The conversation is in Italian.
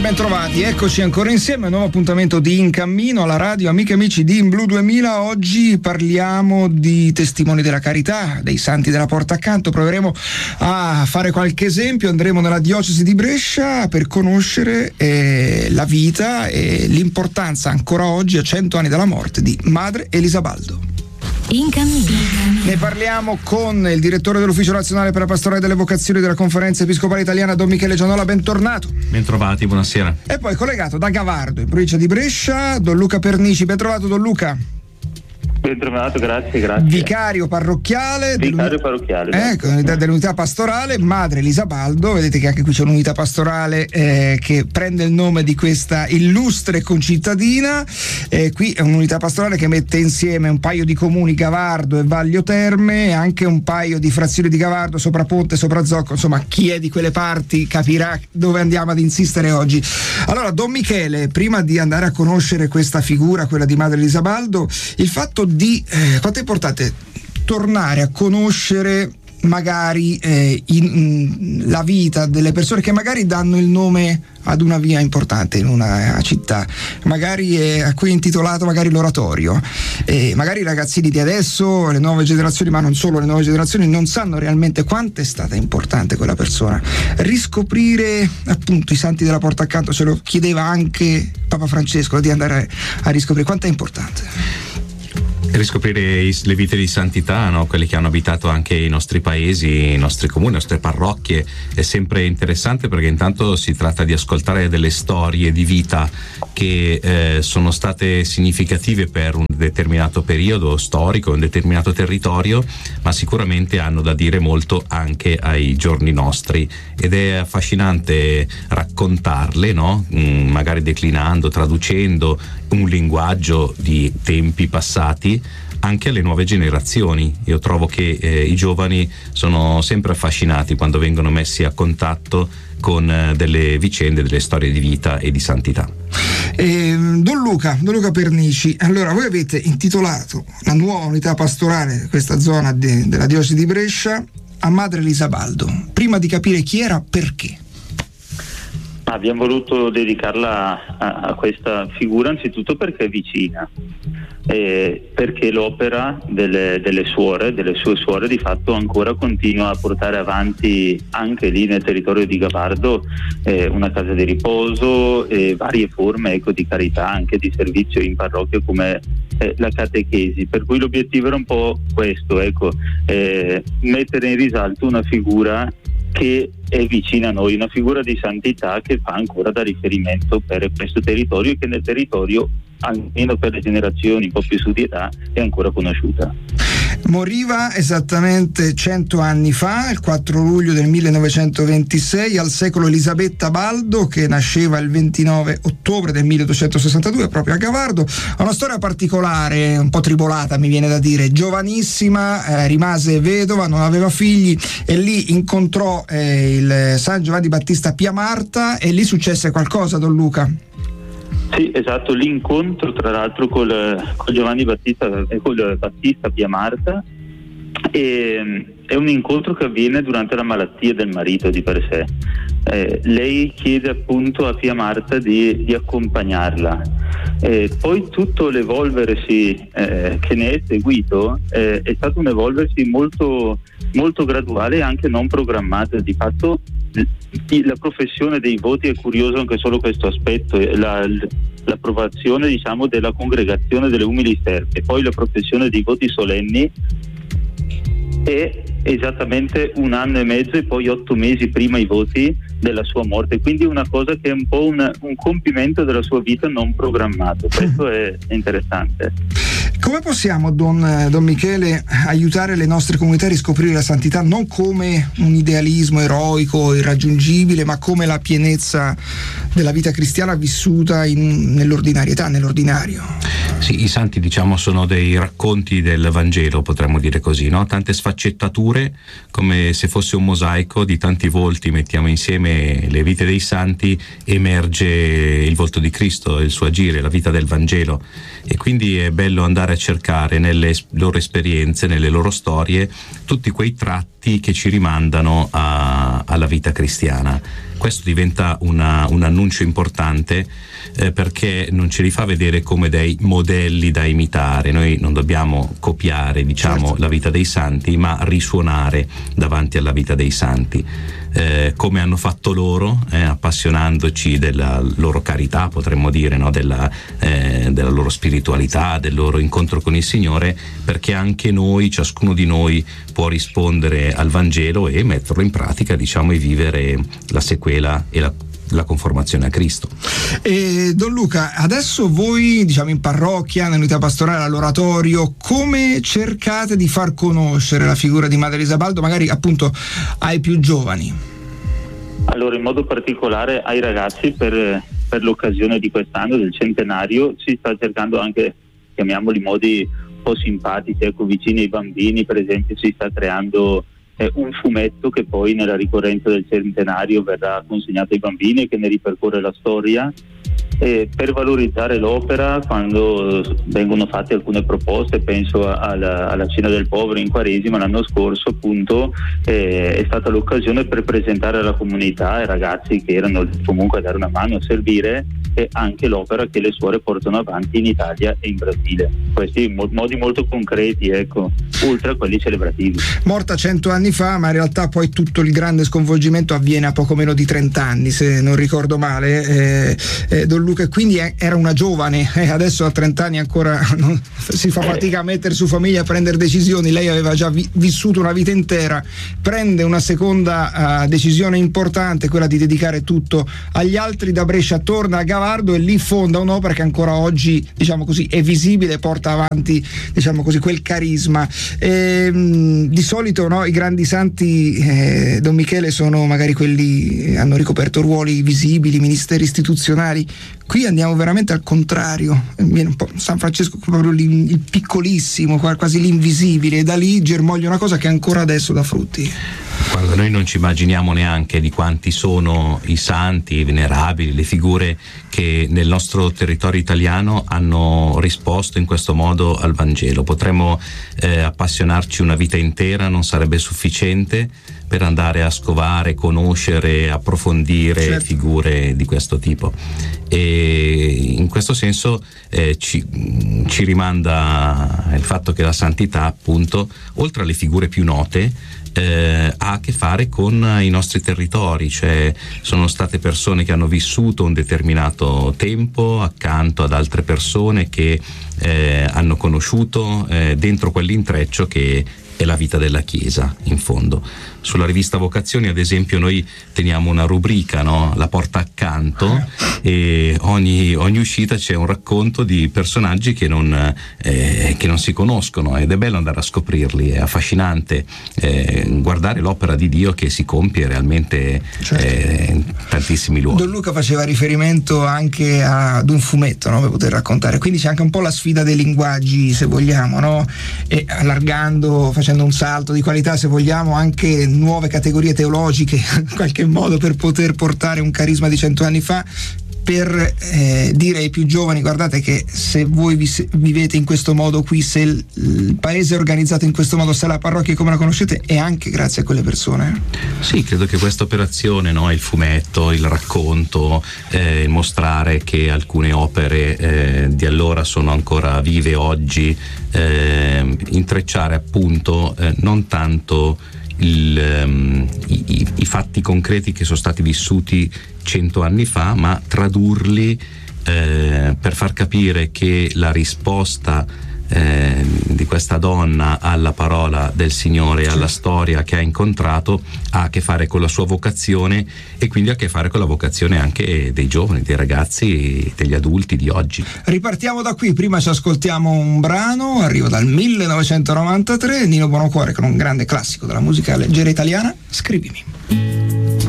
bentrovati, eccoci ancora insieme, un nuovo appuntamento di In Cammino alla radio, amiche e amici di In Blu 2000. Oggi parliamo di testimoni della carità, dei santi della porta accanto. Proveremo a fare qualche esempio, andremo nella diocesi di Brescia per conoscere la vita e l'importanza ancora oggi, a 100 anni dalla morte, di Madre Elisabaldo. In Cammino. Ne parliamo con il direttore dell'Ufficio Nazionale per la Pastorale delle Vocazioni della Conferenza Episcopale Italiana, Don Michele Gianola. Bentornato. Bentrovati, buonasera. E poi collegato da Gavardo, in provincia di Brescia, Don Luca Pernici. Bentrovato, Don Luca. Bentrovato, grazie. Vicario parrocchiale dell'unità pastorale Madre Elisabaldo. Vedete che anche qui c'è un'unità pastorale che prende il nome di questa illustre concittadina. Qui è un'unità pastorale che mette insieme un paio di comuni, Gavardo e Vaglio Terme, e anche un paio di frazioni di Gavardo, Sopraponte, Soprazocco. Insomma, chi è di quelle parti capirà dove andiamo ad insistere oggi. Allora, Don Michele, prima di andare a conoscere questa figura, quella di Madre Elisabaldo, il fatto di quanto è importante tornare a conoscere magari la vita delle persone che magari danno il nome ad una via importante in una città, magari a cui è intitolato magari l'oratorio, magari i ragazzini di adesso, le nuove generazioni, ma non solo, le nuove generazioni non sanno realmente quanto è stata importante quella persona. Riscoprire appunto i santi della porta accanto, ce lo chiedeva anche Papa Francesco, di andare a riscoprire quanto è importante. Riscoprire le vite di santità, no? Quelli che hanno abitato anche i nostri paesi, i nostri comuni, le nostre parrocchie, è sempre interessante, perché intanto si tratta di ascoltare delle storie di vita che sono state significative per un determinato periodo storico, un determinato territorio, ma sicuramente hanno da dire molto anche ai giorni nostri, ed è affascinante raccontarle, no? Magari declinando, traducendo un linguaggio di tempi passati anche alle nuove generazioni. Io trovo che i giovani sono sempre affascinati quando vengono messi a contatto con delle vicende, delle storie di vita e di santità. Don Luca Pernici, allora voi avete intitolato la nuova unità pastorale, questa zona della diocesi di Brescia, a Madre Elisabaldo. Prima di capire chi era, perché? Abbiamo voluto dedicarla a questa figura anzitutto perché è vicina, perché l'opera delle sue suore di fatto ancora continua a portare avanti anche lì nel territorio di Gavardo una casa di riposo e varie forme di carità, anche di servizio in parrocchia come la catechesi, per cui l'obiettivo era un po' questo, mettere in risalto una figura che è vicina a noi, una figura di santità che fa ancora da riferimento per questo territorio e che nel territorio, almeno per le generazioni un po' più su di età, è ancora conosciuta. Moriva esattamente 100 anni fa, il 4 luglio del 1926, al secolo Elisabetta Baldo, che nasceva il 29 ottobre del 1262 proprio a Gavardo. Ha una storia particolare, un po' tribolata mi viene da dire. Giovanissima, rimase vedova, non aveva figli, e lì incontrò il San Giovanni Battista Pia Marta, e lì successe qualcosa, Don Luca. Sì, esatto, l'incontro tra l'altro col Giovanni Battista e col Battista Pia Marta è un incontro che avviene durante la malattia del marito di per sé. Lei chiede appunto a Pia Marta di accompagnarla. Poi tutto l'evolversi che ne è seguito è stato un evolversi molto, molto graduale e anche non programmato. Di fatto la professione dei voti, è curioso anche solo questo aspetto, l'approvazione diciamo della congregazione delle umili serpe, poi la professione dei voti solenni è esattamente 1 anno e mezzo e poi 8 mesi prima i voti della sua morte, quindi una cosa che è un po' un compimento della sua vita non programmato. Questo è interessante. Come possiamo, Don Michele, aiutare le nostre comunità a riscoprire la santità non come un idealismo eroico, irraggiungibile, ma come la pienezza della vita cristiana vissuta nell'ordinarietà, nell'ordinario? Sì, i santi diciamo sono dei racconti del Vangelo, potremmo dire così, no? Tante sfaccettature, come se fosse un mosaico di tanti volti, mettiamo insieme le vite dei santi, emerge il volto di Cristo, il suo agire, la vita del Vangelo, e quindi è bello andare a cercare nelle loro esperienze, nelle loro storie, tutti quei tratti che ci rimandano alla alla vita cristiana. Questo diventa un annuncio importante perché non ce li fa vedere come dei modelli da imitare. Noi non dobbiamo copiare, certo, la vita dei santi, ma risuonare davanti alla vita dei santi, come hanno fatto loro, appassionandoci della loro carità, potremmo dire, no? della loro spiritualità, del loro incontro con il Signore, perché anche noi, ciascuno di noi, può rispondere al Vangelo e metterlo in pratica, e vivere la sequela e la conformazione a Cristo. Don Luca, adesso voi, in parrocchia, nell'unità pastorale, all'oratorio, come cercate di far conoscere la figura di Madre Elisabaldo, magari appunto ai più giovani? Allora, in modo particolare ai ragazzi, per l'occasione di quest'anno del centenario, si sta cercando anche, chiamiamoli modi un po' simpatici, vicini ai bambini. Per esempio si sta creando un fumetto che poi nella ricorrenza del centenario verrà consegnato ai bambini e che ne ripercorre la storia, per valorizzare l'opera. Quando vengono fatte alcune proposte, penso alla Cena del Povero in Quaresima l'anno scorso, appunto, è stata l'occasione per presentare alla comunità, ai ragazzi che erano comunque a dare una mano a servire, e anche l'opera che le suore portano avanti in Italia e in Brasile. Questi modi molto concreti, oltre a quelli celebrativi. Morta 100 anni fa, ma in realtà poi tutto il grande sconvolgimento avviene a poco meno di 30 anni, se non ricordo male, Don Luca, quindi era una giovane, adesso a 30 anni ancora si fa fatica a mettere su famiglia, a prendere decisioni. Lei aveva già vissuto una vita intera, prende una seconda decisione importante, quella di dedicare tutto agli altri. Da Brescia torna a Gavardo e lì fonda un'opera che ancora oggi, è visibile, porta avanti, quel carisma. Di solito, no, i grandi santi, Don Michele, sono magari quelli hanno ricoperto ruoli visibili, ministeri istituzionali. Qui andiamo veramente al contrario, viene un po' San Francesco, proprio il piccolissimo, quasi l'invisibile, e da lì germoglia una cosa che ancora adesso dà frutti. Guarda, noi non ci immaginiamo neanche di quanti sono i santi, i venerabili, le figure che nel nostro territorio italiano hanno risposto in questo modo al Vangelo. Potremmo appassionarci una vita intera, non sarebbe sufficiente per andare a scovare, conoscere, approfondire, certo, figure di questo tipo. E in questo senso ci rimanda il fatto che la santità, appunto, oltre alle figure più note, ha a che fare con i nostri territori, cioè sono state persone che hanno vissuto un determinato tempo accanto ad altre persone che hanno conosciuto dentro quell'intreccio che è la vita della Chiesa, in fondo. Sulla rivista Vocazioni, ad esempio, noi teniamo una rubrica, no? La porta accanto, e ogni uscita c'è un racconto di personaggi che non si conoscono, ed è bello andare a scoprirli, è affascinante guardare l'opera di Dio che si compie realmente, certo, in tantissimi luoghi. Don Luca faceva riferimento anche ad un fumetto, no? Per poter raccontare, quindi c'è anche un po' la sfida dei linguaggi, se vogliamo, no? E allargando, facendo un salto di qualità, se vogliamo, anche nuove categorie teologiche in qualche modo, per poter portare un carisma di 100 anni fa, per dire ai più giovani: guardate che se voi vivete in questo modo qui, se il paese è organizzato in questo modo, se la parrocchia come la conoscete, è anche grazie a quelle persone. Sì, credo che questa operazione, no, il fumetto, il racconto, il mostrare che alcune opere di allora sono ancora vive oggi, intrecciare appunto non tanto i fatti concreti che sono stati vissuti 100 anni fa, ma tradurli per far capire che la risposta di questa donna alla parola del Signore, alla storia che ha incontrato, ha a che fare con la sua vocazione, e quindi ha a che fare con la vocazione anche dei giovani, dei ragazzi, degli adulti di oggi. Ripartiamo da qui. Prima ci ascoltiamo un brano, arriva dal 1993, Nino Buonocuore, con un grande classico della musica leggera italiana, Scrivimi.